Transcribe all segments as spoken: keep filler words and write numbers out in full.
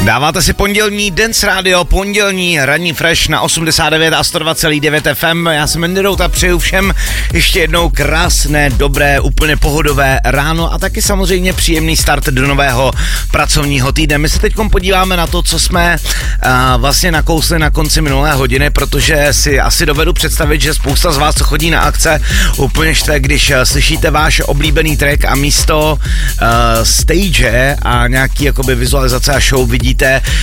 Dáváte si pondělní Dance Radio, pondělní ranní fresh na osmdesát devět a sto dva celá devět F M. Já jsem Andy Rout a přeju všem ještě jednou krásné, dobré, úplně pohodové ráno a taky samozřejmě příjemný start do nového pracovního týdne. My se teď podíváme na to, co jsme uh, vlastně nakousli na konci minulé hodiny, protože si asi dovedu představit, že spousta z vás, co chodí na akce, úplně šte, když uh, slyšíte váš oblíbený track a místo uh, stage a nějaký jakoby vizualizace a show vidíte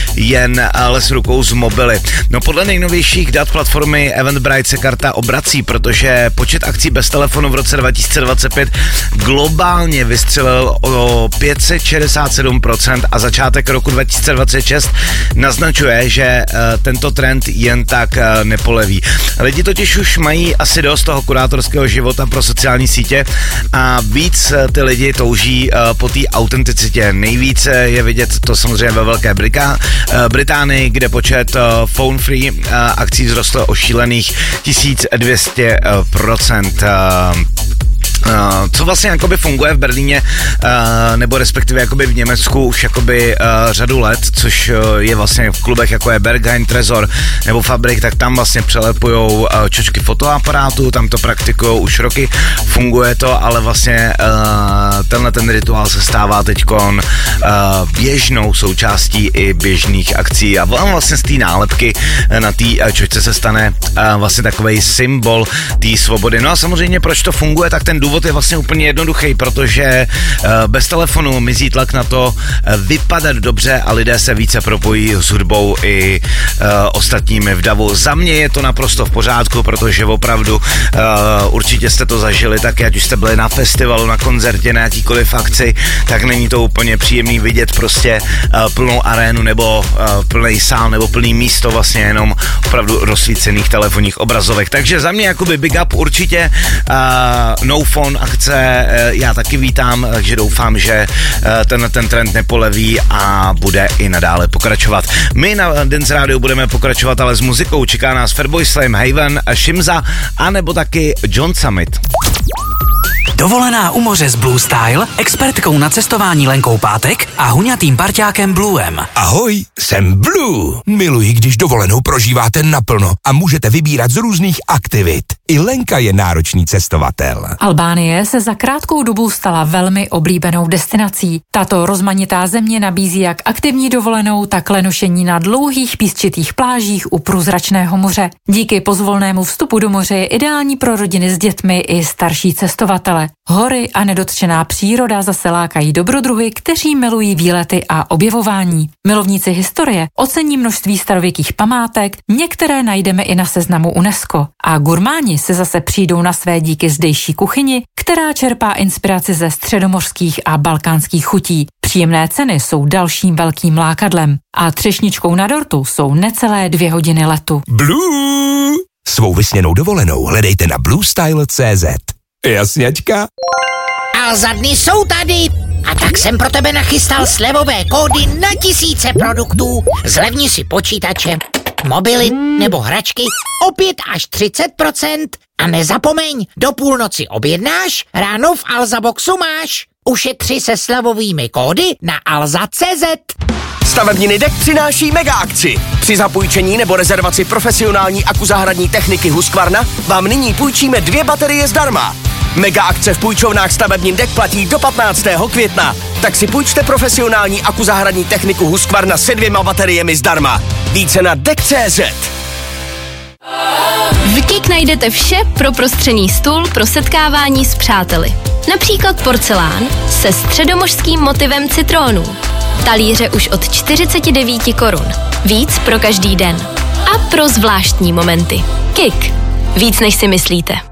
jen les rukou z mobily. No podle nejnovějších dat platformy Eventbrite se karta obrací, protože počet akcí bez telefonu v roce dva tisíce dvacet pět globálně vystřelil o pět set šedesát sedm procent a začátek roku dva tisíce dvacet šest naznačuje, že uh, tento trend jen tak uh, nepoleví. Lidi totiž už mají asi dost toho kurátorského života pro sociální sítě a víc uh, ty lidi touží uh, po té autenticitě. Nejvíce je vidět to samozřejmě ve Velké Británii, kde počet uh, phone free uh, akcí vzrostl o šílených tisíc dvě stě procent. Uh, Uh, co vlastně jakoby funguje v Berlíně, uh, nebo respektive jakoby v Německu už jakoby uh, řadu let, což uh, je vlastně v klubech jako je Berghain, Trezor nebo Fabrik, tak tam vlastně přelepujou uh, čočky fotoaparátu, tam to praktikují už roky, funguje to, ale vlastně uh, tenhle ten rituál se stává teďkon uh, běžnou součástí i běžných akcí a vlastně z té nálepky na té uh, čočce se stane uh, vlastně takovej symbol té svobody. No a samozřejmě proč to funguje, tak ten důvod je vlastně úplně jednoduchý, protože uh, bez telefonu mizí tlak na to uh, vypadat dobře a lidé se více propojí s hudbou i uh, ostatními v davu. Za mě je to naprosto v pořádku, protože opravdu uh, určitě jste to zažili, tak ať už jste byli na festivalu, na koncertě, na jakýkoliv akci, tak není to úplně příjemný vidět prostě uh, plnou arénu nebo uh, plný sál nebo plný místo vlastně jenom opravdu rozsvícených telefonních obrazovek. Takže za mě jakoby big up určitě uh, no phone akce, já taky vítám, takže doufám, že ten, ten trend nepoleví a bude i nadále pokračovat. My na Dance Radio budeme pokračovat ale s muzikou, čeká nás Fatboy Slim, Haven, Shimza a nebo taky John Summit. Dovolená u moře s Blue Style, expertkou na cestování Lenkou Pátek a huňatým parťákem Bluem. Ahoj, jsem Blue. Miluji, když dovolenou prožíváte naplno a můžete vybírat z různých aktivit. I Lenka je náročný cestovatel. Albánie se za krátkou dobu stala velmi oblíbenou destinací. Tato rozmanitá země nabízí jak aktivní dovolenou, tak lenošení na dlouhých písčitých plážích u průzračného moře. Díky pozvolnému vstupu do moře je ideální pro rodiny s dětmi i starší cestovatele. Hory a nedotčená příroda zase lákají dobrodruhy, kteří milují výlety a objevování. Milovníci historie ocení množství starověkých památek, některé najdeme i na seznamu UNESCO. A gurmáni se zase přijdou na své díky zdejší kuchyni, která čerpá inspiraci ze středomořských a balkánských chutí. Příjemné ceny jsou dalším velkým lákadlem. A třešničkou na dortu jsou necelé dvě hodiny letu. Blue! Svou vysněnou dovolenou hledejte na blue style tečka cé zet. Jasněčka? A za dny jsou tady. A tak jsem pro tebe nachystal slevové kódy na tisíce produktů. Zlevni si počítače, mobily nebo hračky o pět až třicet procent. A nezapomeň, do půlnoci objednáš, ráno v Alzaboxu máš. Ušetři se slevovými kódy na alza tečka cé zet. Stavebniny Deck přináší mega akci. Při zapůjčení nebo rezervaci profesionální akuzahradní techniky Husqvarna vám nyní půjčíme dvě baterie zdarma. Mega akce v půjčovnách Stavebnin Deck platí do patnáctého května. Tak si půjčte profesionální akuzahradní techniku Husqvarna se dvěma bateriemi zdarma. Více na deck tečka cé zet. V Kik najdete vše pro prostřený stůl pro setkávání s přáteli. Například porcelán se středomořským motivem citrónů. Talíře už od čtyřicet devět korun. Víc pro každý den. A pro zvláštní momenty. Kik. Víc než si myslíte.